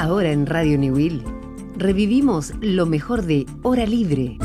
Ahora en Radio Newell revivimos lo mejor de Hora Libre.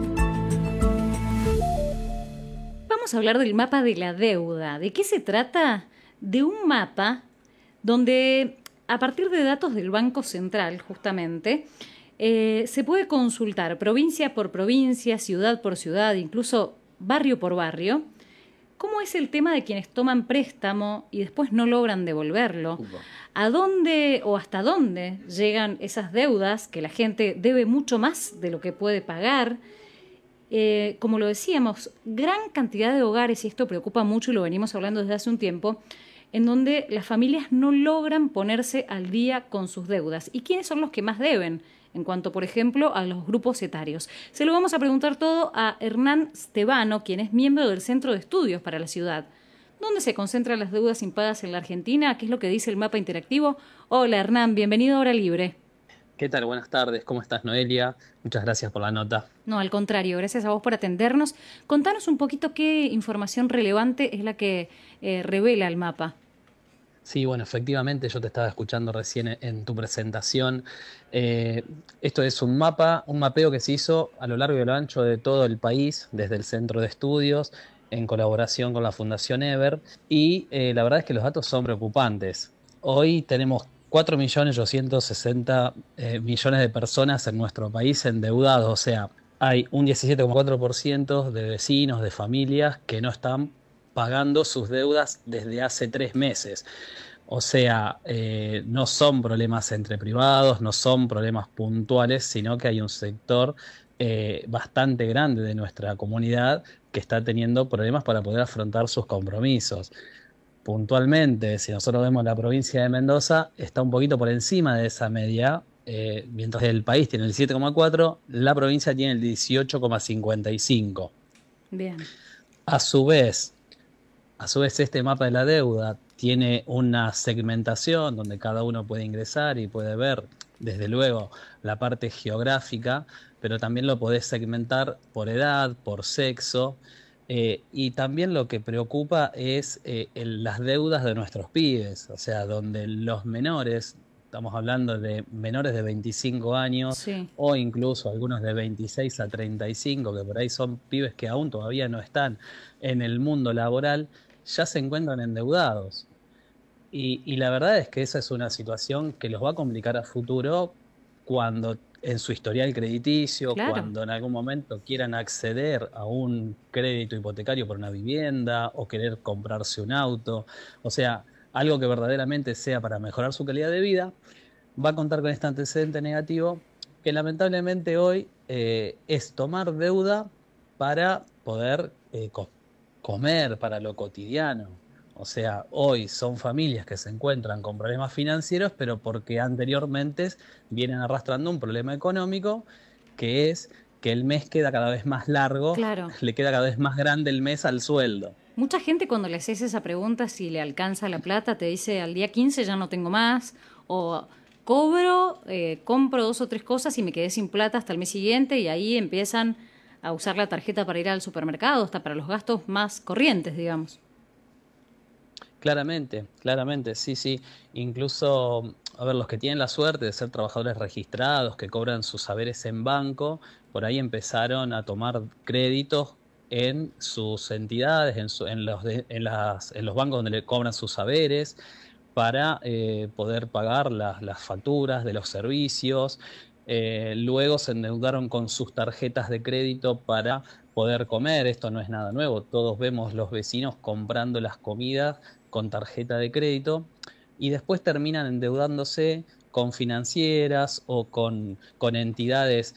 Vamos a hablar del mapa de la deuda. ¿De qué se trata? De un mapa donde, a partir de datos del Banco Central, justamente, se puede consultar provincia por provincia, ciudad por ciudad, incluso barrio por barrio, cómo es el tema de quienes toman préstamo y después no logran devolverlo. ¿A dónde o hasta dónde llegan esas deudas que la gente debe mucho más de lo que puede pagar? Como lo decíamos, gran cantidad de hogares, y esto preocupa mucho y lo venimos hablando desde hace un tiempo, en donde las familias no logran ponerse al día con sus deudas. ¿Y quiénes son los que más deben? En cuanto, por ejemplo, a los grupos etarios. Se lo vamos a preguntar todo a Hernán Stebano, quien es miembro del Centro de Estudios para la Ciudad. ¿Dónde se concentran las deudas impagadas en la Argentina? ¿Qué es lo que dice el mapa interactivo? Hola, Hernán, bienvenido a Hora Libre. ¿Qué tal? Buenas tardes, ¿cómo estás, Noelia? Muchas gracias por la nota. No, al contrario, gracias a vos por atendernos. Contanos un poquito qué información relevante es la que revela el mapa. Sí, bueno, efectivamente yo te estaba escuchando recién en tu presentación. Esto es un mapeo que se hizo a lo largo y a lo ancho de todo el país, desde el Centro de Estudios, en colaboración con la Fundación Ever, y la verdad es que los datos son preocupantes. Hoy tenemos 4.860.000 millones de personas en nuestro país endeudados, o sea, hay un 17,4% de vecinos, de familias que no están pagando sus deudas desde hace 3 meses. O sea, no son problemas entre privados, no son problemas puntuales, sino que hay un sector bastante grande de nuestra comunidad que está teniendo problemas para poder afrontar sus compromisos. Puntualmente, si nosotros vemos la provincia de Mendoza, está un poquito por encima de esa media, mientras el país tiene el 7,4, la provincia tiene el 18,55. Bien. A su vez, este mapa de la deuda tiene una segmentación donde cada uno puede ingresar y puede ver, desde luego, la parte geográfica, pero también lo podés segmentar por edad, por sexo, y también lo que preocupa es las deudas de nuestros pibes, o sea, donde los menores, estamos hablando de menores de 25 años, Sí. o incluso algunos de 26 a 35, que por ahí son pibes que aún todavía no están en el mundo laboral, ya se encuentran endeudados. Y la verdad es que esa es una situación que los va a complicar a futuro cuando en su historial crediticio, Claro. cuando en algún momento quieran acceder a un crédito hipotecario por una vivienda o querer comprarse un auto, o sea, algo que verdaderamente sea para mejorar su calidad de vida, va a contar con este antecedente negativo que lamentablemente hoy es tomar deuda para poder comer, para lo cotidiano. O sea, hoy son familias que se encuentran con problemas financieros, pero porque anteriormente vienen arrastrando un problema económico, que es que el mes queda cada vez más largo, Claro. le queda cada vez más grande el mes al sueldo. Mucha gente cuando le haces esa pregunta si le alcanza la plata te dice al día 15 ya no tengo más, o cobro, compro 2 o 3 cosas y me quedé sin plata hasta el mes siguiente, y ahí empiezan a usar la tarjeta para ir al supermercado, hasta para los gastos más corrientes, digamos. Claramente, sí, sí. Incluso, a ver, los que tienen la suerte de ser trabajadores registrados, que cobran sus saberes en banco, por ahí empezaron a tomar créditos en sus entidades, en los bancos donde le cobran sus saberes, para poder pagar las facturas de los servicios. Luego se endeudaron con sus tarjetas de crédito para poder comer. Esto no es nada nuevo. Todos vemos los vecinos comprando las comidas con tarjeta de crédito y después terminan endeudándose con financieras o con entidades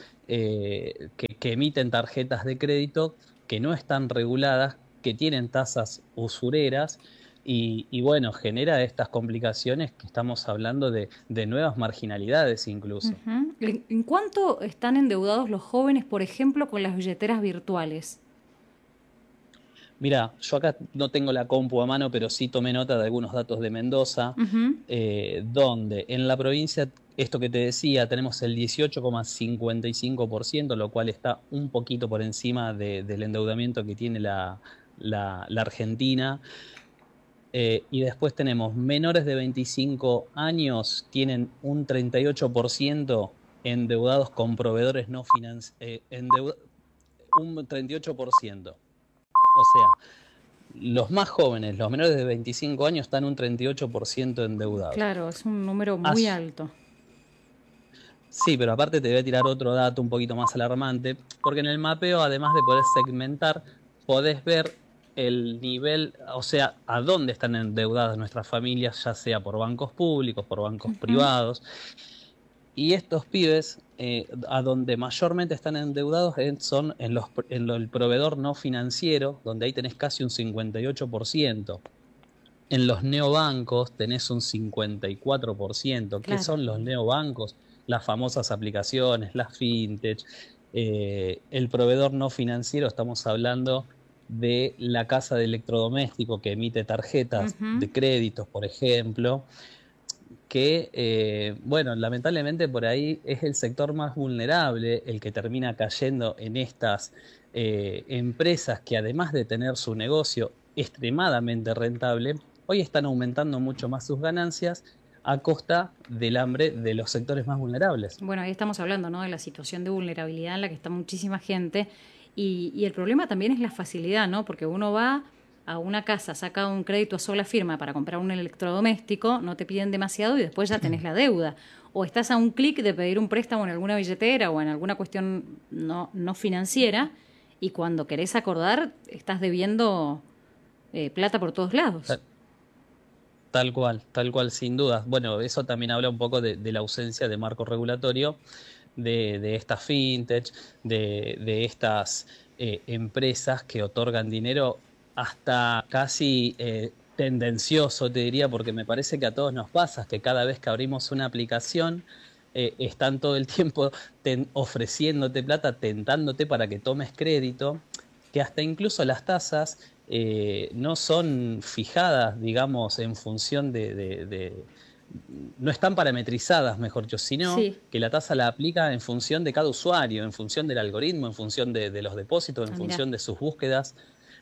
que emiten tarjetas de crédito que no están reguladas, que tienen tasas usureras y bueno, genera estas complicaciones que estamos hablando de nuevas marginalidades incluso. Uh-huh. ¿En cuánto están endeudados los jóvenes, por ejemplo, con las billeteras virtuales? Mira, yo acá no tengo la compu a mano, pero sí tomé nota de algunos datos de Mendoza, Uh-huh. donde en la provincia, esto que te decía, tenemos el 18,55%, lo cual está un poquito por encima del endeudamiento que tiene la Argentina. Y después tenemos menores de 25 años, tienen un 38% endeudados con proveedores no financieros, un 38%. O sea, los más jóvenes, los menores de 25 años, están un 38% endeudados. Claro, es un número muy alto. Sí, pero aparte te voy a tirar otro dato un poquito más alarmante, porque en el mapeo, además de poder segmentar, podés ver el nivel, o sea, a dónde están endeudadas nuestras familias, ya sea por bancos públicos, por bancos privados. Y estos pibes, a donde mayormente están endeudados, son en el proveedor no financiero, donde ahí tenés casi un 58%. En los neobancos tenés un 54%. ¿Qué son los neobancos? Las famosas aplicaciones, las fintech. El proveedor no financiero, estamos hablando de la casa de electrodoméstico que emite tarjetas de créditos, por ejemplo, que, bueno, lamentablemente por ahí es el sector más vulnerable el que termina cayendo en estas empresas que, además de tener su negocio extremadamente rentable, hoy están aumentando mucho más sus ganancias a costa del hambre de los sectores más vulnerables. Bueno, ahí estamos hablando, ¿no?, de la situación de vulnerabilidad en la que está muchísima gente, y el problema también es la facilidad, ¿no? Porque uno va a una casa, saca un crédito a sola firma para comprar un electrodoméstico, no te piden demasiado y después ya tenés la deuda. O estás a un clic de pedir un préstamo en alguna billetera o en alguna cuestión no financiera, y cuando querés acordar estás debiendo plata por todos lados. Tal cual, sin duda. Bueno, eso también habla un poco de la ausencia de marco regulatorio de estas fintech, de estas empresas que otorgan dinero hasta casi tendencioso, te diría, porque me parece que a todos nos pasa, que cada vez que abrimos una aplicación están todo el tiempo ofreciéndote plata, tentándote para que tomes crédito, que hasta incluso las tasas no son fijadas, digamos, en función no están parametrizadas, mejor dicho, sino que la tasa la aplica en función de cada usuario, en función del algoritmo, en función de los depósitos, en función de sus búsquedas,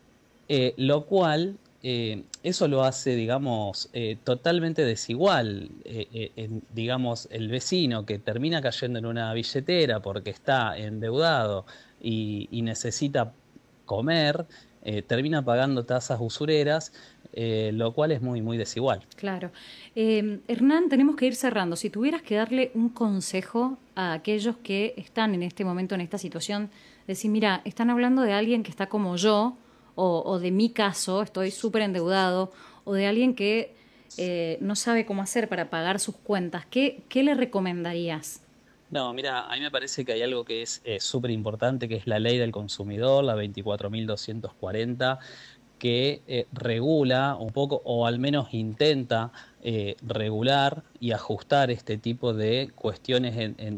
lo cual eso lo hace, digamos, totalmente desigual. Digamos, el vecino que termina cayendo en una billetera porque está endeudado y necesita comer, termina pagando tasas usureras, lo cual es muy, muy desigual. Claro. Hernán, tenemos que ir cerrando. Si tuvieras que darle un consejo a aquellos que están en este momento en esta situación, decir, mira, están hablando de alguien que está como yo, o de mi caso, estoy súper endeudado, o de alguien que no sabe cómo hacer para pagar sus cuentas, ¿qué le recomendarías? No, mira, a mí me parece que hay algo que es súper importante, que es la ley del consumidor, la 24.240, que regula un poco, o al menos intenta regular y ajustar este tipo de cuestiones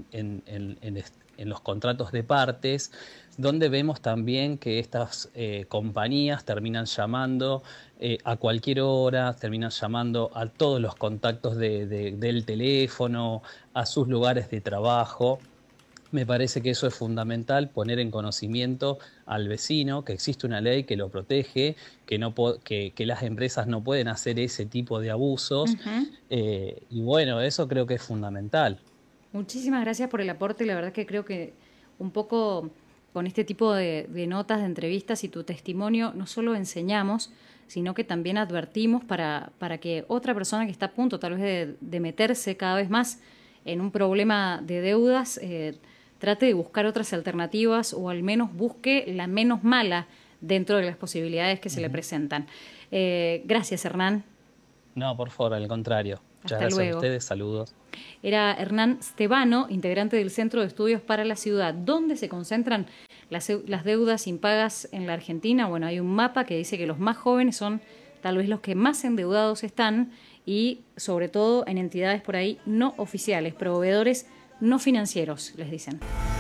en los contratos de partes, donde vemos también que estas compañías terminan llamando a cualquier hora, terminan llamando a todos los contactos del teléfono, a sus lugares de trabajo. Me parece que eso es fundamental, poner en conocimiento al vecino que existe una ley que lo protege, que las empresas no pueden hacer ese tipo de abusos. Y bueno, eso creo que es fundamental. Muchísimas gracias por el aporte. La verdad que creo que un poco con este tipo de notas, de entrevistas y tu testimonio, no solo enseñamos, sino que también advertimos para que otra persona que está a punto tal vez de meterse cada vez más en un problema de deudas, trate de buscar otras alternativas, o al menos busque la menos mala dentro de las posibilidades que se le presentan. Gracias, Hernán. No, por favor, al contrario. Muchas gracias luego. A ustedes, saludos. Era Hernán Stebano, integrante del Centro de Estudios para la Ciudad. ¿Dónde se concentran las deudas impagas en la Argentina? Bueno, hay un mapa que dice que los más jóvenes son tal vez los que más endeudados están, y sobre todo en entidades por ahí no oficiales, proveedores no financieros, les dicen.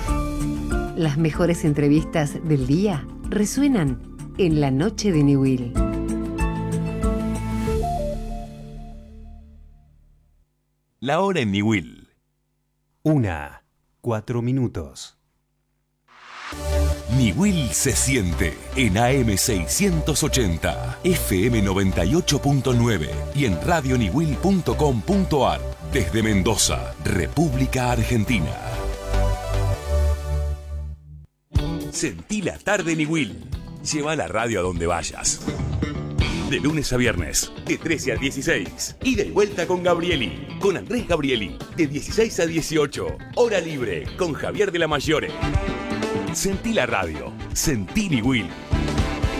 Las mejores entrevistas del día resuenan en la noche de Newell. La hora en Newell. 1:04. Niwil se siente en AM 680, FM 98.9 y en radioniwil.com.ar desde Mendoza, República Argentina. Sentí la tarde Niwil. Lleva la radio a donde vayas. De lunes a viernes, de 13 a 16. Ida y vuelta con Gabrieli, con Andrés Gabrieli, de 16 a 18. Hora libre, con Javier de la Mayore. Sentí la radio. Sentí Niwil.